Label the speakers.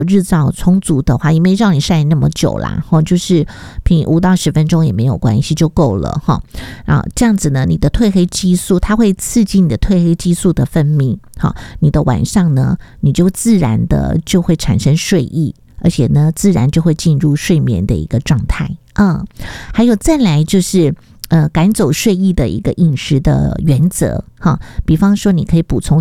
Speaker 1: 日照充足的话，也没让你晒那么久啦，就是凭5到10分钟也没有关系就够了哈。这样子呢，你的褪黑激素它会刺激你的褪黑激素的分泌，你的晚上呢，你就自然的就会产生睡意，而且呢，自然就会进入睡眠的一个状态。还有再来就是赶走睡意的一个饮食的原则比方说你可以补充